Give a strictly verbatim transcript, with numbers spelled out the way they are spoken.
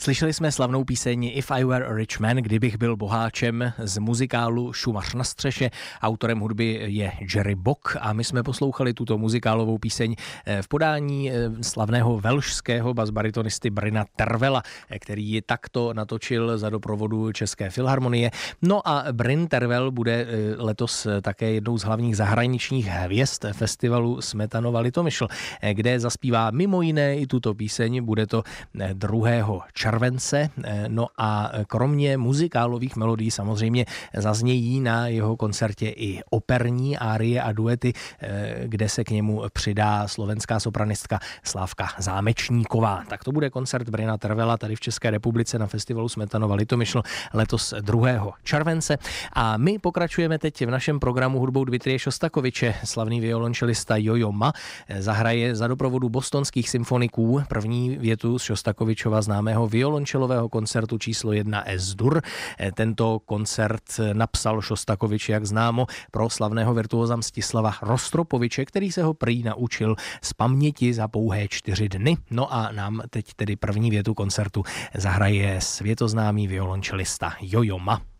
Slyšeli jsme slavnou píseň If I Were a Rich Man, kdybych byl boháčem, z muzikálu Šumař na střeše. Autorem hudby je Jerry Bock a my jsme poslouchali tuto muzikálovou píseň v podání slavného velšského basbaritonisty Brina Tervela, který ji takto natočil za doprovodu České filharmonie. No a Bryn Tervel bude letos také jednou z hlavních zahraničních hvězd festivalu Smetanova Litomyšl, kde zaspívá mimo jiné i tuto píseň. Bude to druhého července. No a kromě muzikálových melodií samozřejmě zaznějí na jeho koncertě i operní árie a duety, kde se k němu přidá slovenská sopranistka Slávka Zámečníková. Tak to bude koncert Bryna Tervela tady v České republice na festivalu Smetanova Litomyšl letos druhého července. A my pokračujeme teď v našem programu hudbou Dmitrije Šostakoviče. Slavný violončelista Jojo Ma zahraje za doprovodu bostonských symfoniků první větu z Šostakovičova známého violončelového koncertu číslo jedna S-dur. Tento koncert napsal Šostakovič, jak známo, pro slavného virtuóza Mstislava Rostropoviče, který se ho prý naučil z paměti za pouhé čtyři dny. No a nám teď tedy první větu koncertu zahraje světoznámý violončelista Jojo Ma.